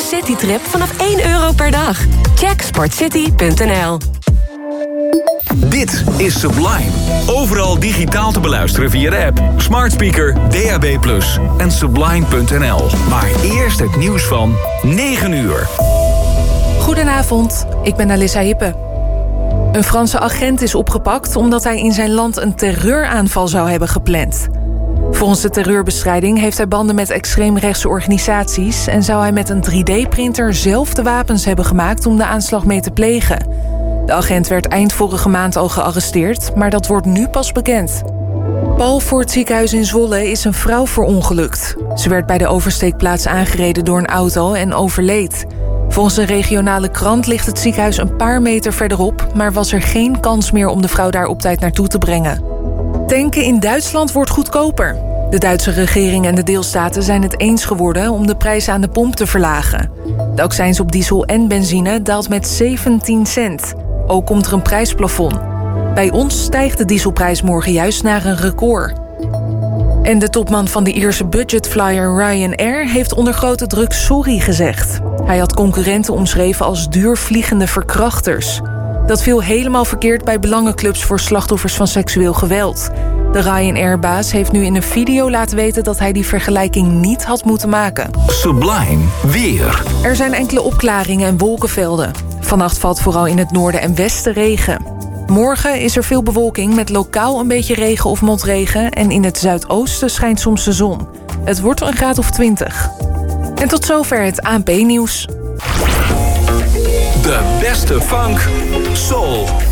Citytrip vanaf €1 per dag. Check smartcity.nl. Dit is Sublime. Overal digitaal te beluisteren via de app, smart speaker, DAB+, en sublime.nl. Maar eerst het nieuws van 9 uur. Goedenavond, ik ben Alissa Hippe. Een Franse agent is opgepakt omdat hij in zijn land een terreuraanval zou hebben gepland. Volgens de terreurbestrijding heeft hij banden met extreemrechtse organisaties en zou hij met een 3D-printer zelf de wapens hebben gemaakt om de aanslag mee te plegen. De agent werd eind vorige maand al gearresteerd, maar dat wordt nu pas bekend. Pal voor het ziekenhuis in Zwolle is een vrouw verongelukt. Ze werd bij de oversteekplaats aangereden door een auto en overleed. Volgens een regionale krant ligt het ziekenhuis een paar meter verderop, maar was er geen kans meer om de vrouw daar op tijd naartoe te brengen. Tanken in Duitsland wordt goedkoper. De Duitse regering en de deelstaten zijn het eens geworden om de prijs aan de pomp te verlagen. De accijns op diesel en benzine daalt met 17 cent. Ook komt er een prijsplafond. Bij ons stijgt de dieselprijs morgen juist naar een record. En de topman van de Ierse budgetflyer Ryanair heeft onder grote druk sorry gezegd. Hij had concurrenten omschreven als duurvliegende verkrachters. Dat viel helemaal verkeerd bij belangenclubs voor slachtoffers van seksueel geweld. De Ryanair-baas heeft nu in een video laten weten dat hij die vergelijking niet had moeten maken. Sublime weer. Er zijn enkele opklaringen en wolkenvelden. Vannacht valt vooral in het noorden en westen regen. Morgen is er veel bewolking met lokaal een beetje regen of motregen en in het zuidoosten schijnt soms de zon. Het wordt een graad of 20. En tot zover het ANP-nieuws. De beste funk, soul